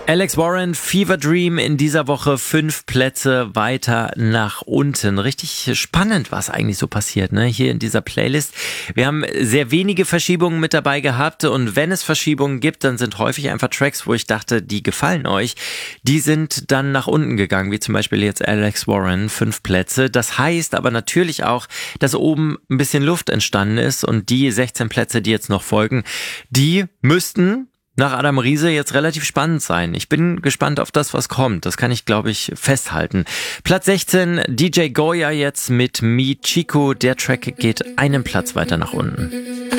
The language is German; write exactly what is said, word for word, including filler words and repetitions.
Alex Warren, Fever Dream in dieser Woche fünf Plätze weiter nach unten. Richtig spannend, was eigentlich so passiert, ne? Hier in dieser Playlist. Wir haben sehr wenige Verschiebungen mit dabei gehabt und wenn es Verschiebungen gibt, dann sind häufig einfach Tracks, wo ich dachte, die gefallen euch. Die sind dann nach unten gegangen, wie zum Beispiel jetzt Alex Warren, fünf Plätze. Das heißt aber natürlich auch, dass oben ein bisschen Luft entstanden ist und die sechzehn Plätze, die jetzt noch folgen, die müssten nach Adam Riese jetzt relativ spannend sein. Ich bin gespannt auf das, was kommt. Das kann ich, glaube ich, festhalten. Platz sechzehn, D J Goya jetzt mit Mi Chico. Der Track geht einen Platz weiter nach unten.